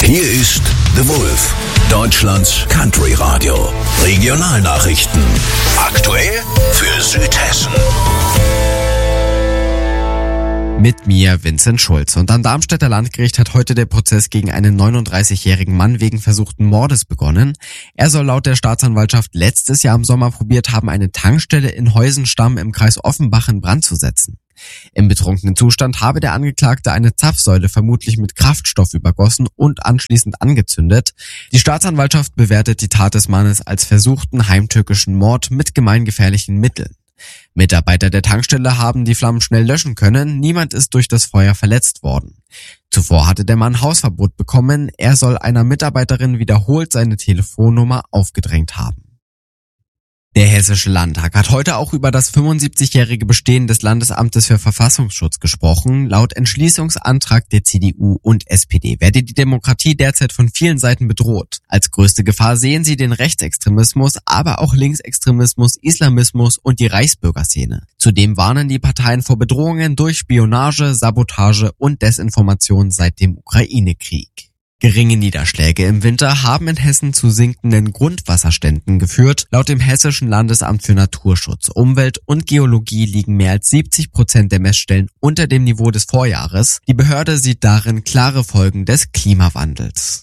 Hier ist The Wolf, Deutschlands Country Radio. Regionalnachrichten. Aktuell für Südhessen. Mit mir Vincent Schulz. Und am Darmstädter Landgericht hat heute der Prozess gegen einen 39-jährigen Mann wegen versuchten Mordes begonnen. Er soll laut der Staatsanwaltschaft letztes Jahr im Sommer probiert haben, eine Tankstelle in Heusenstamm im Kreis Offenbach in Brand zu setzen. Im betrunkenen Zustand habe der Angeklagte eine Zapfsäule vermutlich mit Kraftstoff übergossen und anschließend angezündet. Die Staatsanwaltschaft bewertet die Tat des Mannes als versuchten heimtückischen Mord mit gemeingefährlichen Mitteln. Mitarbeiter der Tankstelle haben die Flammen schnell löschen können, niemand ist durch das Feuer verletzt worden. Zuvor hatte der Mann Hausverbot bekommen, er soll einer Mitarbeiterin wiederholt seine Telefonnummer aufgedrängt haben. Der Hessische Landtag hat heute auch über das 75-jährige Bestehen des Landesamtes für Verfassungsschutz gesprochen. Laut Entschließungsantrag der CDU und SPD werde die Demokratie derzeit von vielen Seiten bedroht. Als größte Gefahr sehen sie den Rechtsextremismus, aber auch Linksextremismus, Islamismus und die Reichsbürgerszene. Zudem warnen die Parteien vor Bedrohungen durch Spionage, Sabotage und Desinformation seit dem Ukraine-Krieg. Geringe Niederschläge im Winter haben in Hessen zu sinkenden Grundwasserständen geführt. Laut dem Hessischen Landesamt für Naturschutz, Umwelt und Geologie liegen mehr als 70% der Messstellen unter dem Niveau des Vorjahres. Die Behörde sieht darin klare Folgen des Klimawandels.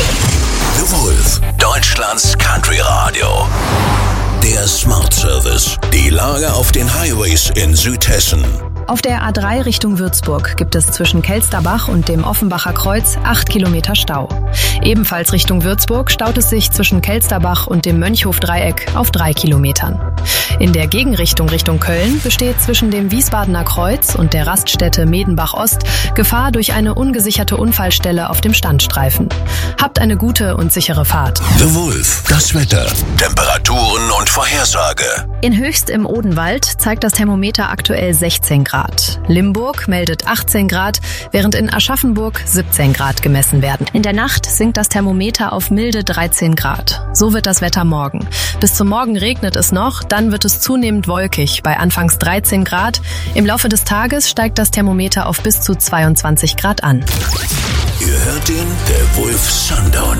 The Wolf, Deutschlands Country Radio. Der Smart Service. Die Lage auf den Highways in Südhessen. Auf der A3 Richtung Würzburg gibt es zwischen Kelsterbach und dem Offenbacher Kreuz 8 Kilometer Stau. Ebenfalls Richtung Würzburg staut es sich zwischen Kelsterbach und dem Mönchhof-Dreieck auf 3 Kilometern. In der Gegenrichtung Richtung Köln besteht zwischen dem Wiesbadener Kreuz und der Raststätte Medenbach-Ost Gefahr durch eine ungesicherte Unfallstelle auf dem Standstreifen. Habt eine gute und sichere Fahrt. The Wolf, das Wetter, Temperaturen und Vorhersage. In Höchst im Odenwald zeigt das Thermometer aktuell 16 Grad. Limburg meldet 18 Grad, während in Aschaffenburg 17 Grad gemessen werden. In der Nacht sinkt das Thermometer auf milde 13 Grad. So wird das Wetter morgen. Bis zum Morgen regnet es noch, dann wird es zunehmend wolkig bei anfangs 13 Grad. Im Laufe des Tages steigt das Thermometer auf bis zu 22 Grad an. Ihr hört ihn, der Wolf Sundown.